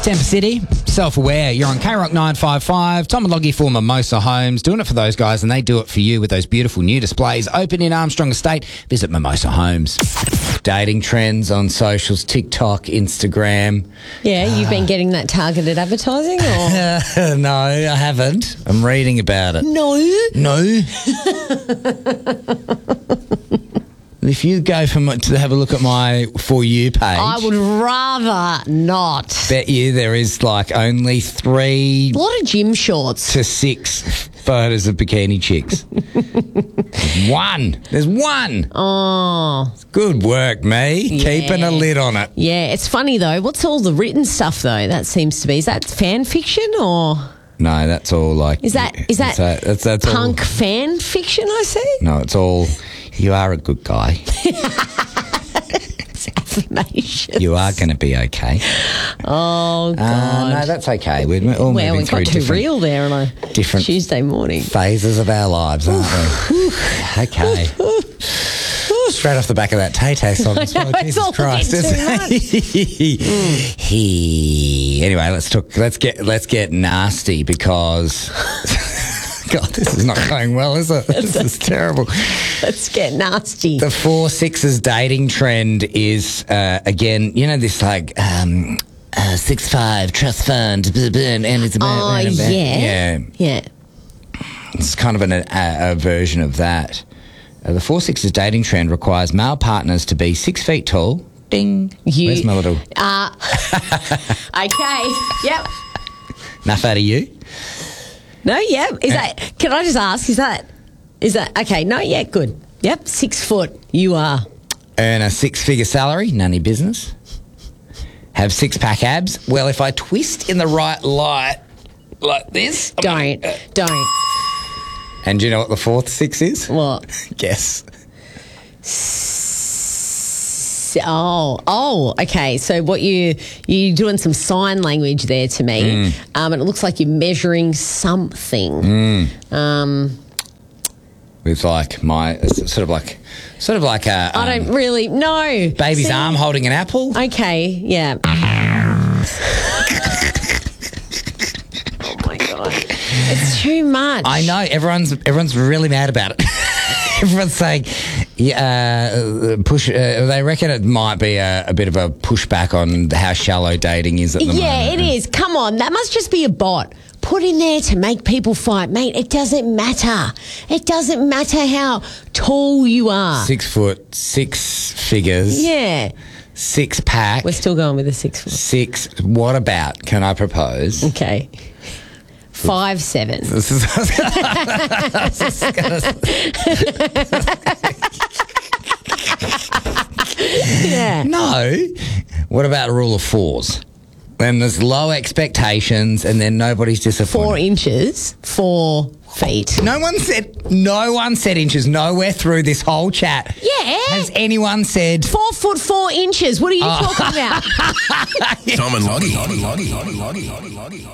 Temper City, self-aware. You're on K-Rock 955. Tom and Loggy for Mimosa Homes. Doing it for those guys, and they do it for you with those beautiful new displays. Open in Armstrong Estate. Visit Mimosa Homes. Dating trends on socials, TikTok, Instagram. Yeah, you've been getting that targeted advertising or? No, I haven't. I'm reading about it. No. If you go to have a look at my For You page, I would rather not. bet you there is like only 3 A lot of gym shorts. to 6 photos of bikini chicks. There's one. Oh. Good work, me. Yeah. Keeping a lid on it. Yeah, it's funny though. What's all the written stuff though? That seems to be. Is that fan fiction or No, that's all like. is that that's punk all, fan fiction? I see. No, it's all. You are a good guy. It's affirmation. You are going to be okay. Oh God. No, that's okay. We're all Well, moving we through got too different real there on a different Tuesday morning. phases of our lives, aren't we? Okay. Straight off the back of that Tay-Tay song as well. It's all Jesus Christ. Anyway, let's get nasty because God, this is not going well, is it? This is terrible. Let's get nasty. The 4-6s dating trend is again, you know, this like 6-5 trust fund, and it's about yeah. It's kind of a version of that. The 4-6s dating trend requires male partners to be 6 feet tall. Ding. Where's my little? Okay. Yep. Enough out of you. No. Yeah. Is that? Can I just ask? Is that? Okay? No. Yeah. Good. Yep. 6 foot. You are. Earn a 6-figure salary. None of your business. Have 6-pack abs. Well, if I twist in the right light like this. Don't. And do you know what the 4th 6 is? What? Guess. Oh, okay. So what you're doing some sign language there to me, and it looks like you're measuring something. With like sort of like a I don't really know. baby's arm holding an apple. Okay, yeah. Oh my God, it's too much. I know everyone's really mad about it. Everyone's saying, push. They reckon it might be a bit of a pushback on how shallow dating is at the moment. Yeah, it is. Come on, that must just be a bot put in there to make people fight, mate. It doesn't matter. It doesn't matter how tall you are. 6 foot, 6 figures. Yeah, 6-pack. we're still going with the 6 foot. 6. What about? Can I propose? Okay. 5'7". This is. Yeah. No. What about a rule of 4s? When there's low expectations and then nobody's disappointed. 4 inches, 4 feet. No one said inches nowhere through this whole chat. Yeah. Has anyone said 4 foot 4 inches? What are you talking about? Tom and Loggy.